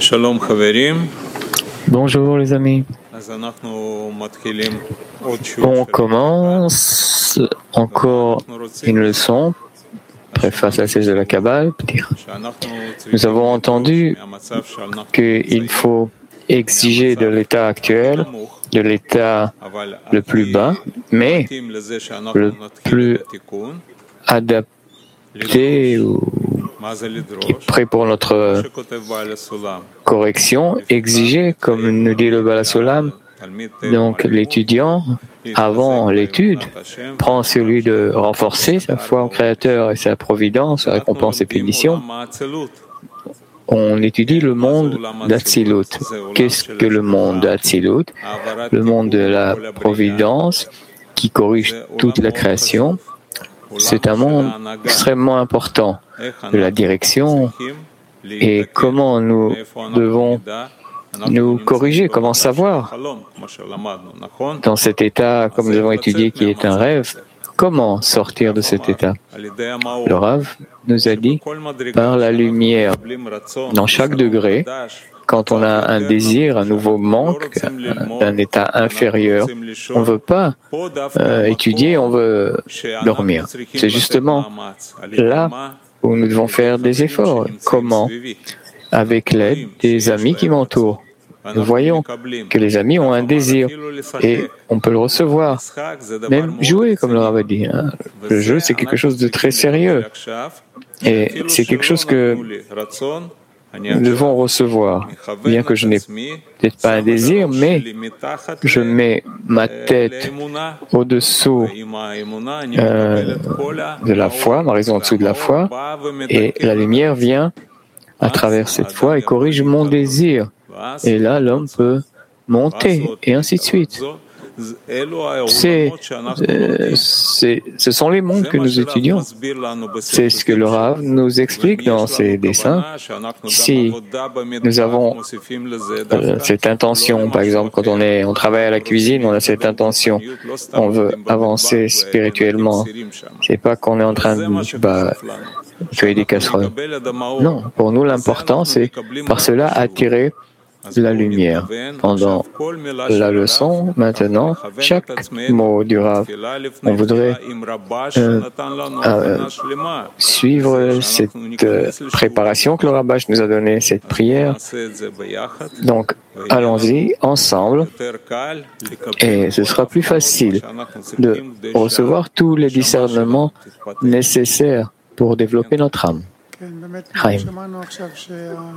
Shalom Chaverim. Bonjour les amis. On commence encore une leçon, préface à celle de la Kabbale. Nous avons entendu qu'il faut exiger de l'état actuel, de l'état le plus bas, mais le plus adapté ou qui est prêt pour notre correction, exiger, comme nous dit le Baal HaSulam. Donc l'étudiant, avant l'étude, prend celui de renforcer sa foi en Créateur et sa providence, sa récompense et pénition. On étudie le monde d'Atsilut. Qu'est-ce que le monde d'Atsilut? Le monde de la providence qui corrige toute la création. C'est un monde extrêmement important de la direction et comment nous devons nous corriger, comment savoir dans cet état, comme nous avons étudié, qui est un rêve, comment sortir de cet état. Le Rav nous a dit par la lumière. Dans chaque degré, quand on a un désir, un nouveau manque d'un état inférieur, on ne veut pas étudier, on veut dormir. C'est justement là où nous devons faire des efforts. Comment? Avec l'aide des amis qui m'entourent. Nous voyons que les amis ont un désir et on peut le recevoir. Même jouer, comme le Rav a dit. Le jeu, c'est quelque chose de très sérieux. Et c'est quelque chose que nous devons recevoir. Bien que je n'ai peut-être pas un désir, mais je mets ma tête au-dessous de la foi, ma raison au-dessous de la foi, et la lumière vient à travers cette foi et corrige mon désir. Et là, l'homme peut monter, et ainsi de suite. Ce sont les mondes que nous étudions. C'est ce que le Rav nous explique dans ses dessins. Si nous avons cette intention, par exemple, quand on travaille à la cuisine, on a cette intention, on veut avancer spirituellement. C'est pas qu'on est en train de cueillir des casseroles. Non, pour nous, l'important, c'est par cela attirer la lumière. Pendant la leçon, maintenant, chaque mot du Rav, on voudrait suivre cette préparation que le Rabash nous a donnée, cette prière. Donc, allons-y ensemble et ce sera plus facile de recevoir tous les discernements nécessaires pour développer notre âme. Chaim.